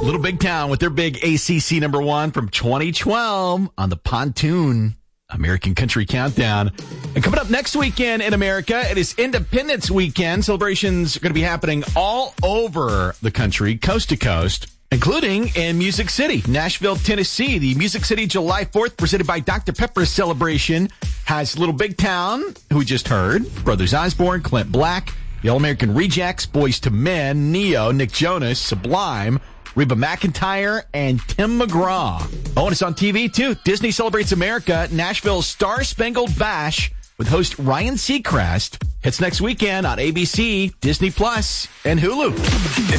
Little Big Town with their big ACC number 1 from 2012 on the Pontoon American Country Countdown. And coming up next weekend in America, it is Independence Weekend. Celebrations are going to be happening all over the country, coast to coast, including in Music City, Nashville, Tennessee. The Music City July 4th, presented by Dr. Pepper celebration, has Little Big Town, who we just heard, Brothers Osborne, Clint Black, the All-American Rejects, Boys to Men, Neo, Nick Jonas, Sublime, Reba McEntire, and Tim McGraw. Oh, and it's on TV, too. Disney Celebrates America, Nashville's Star-Spangled Bash with host Ryan Seacrest. Hits next weekend on ABC, Disney Plus, and Hulu.